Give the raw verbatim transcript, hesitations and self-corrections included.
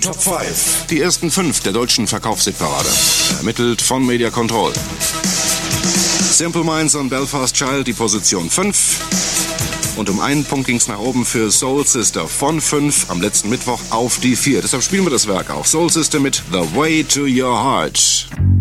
Top fünf. Die ersten fünf der deutschen Verkaufshitparade. Ermittelt von Media Control. Simple Minds und Belfast Child die Position fünf. Und um einen Punkt ging's nach oben für Soul Sister von fünf am letzten Mittwoch auf die vier. Deshalb spielen wir das Werk auch. Soul Sister mit The Way to Your Heart.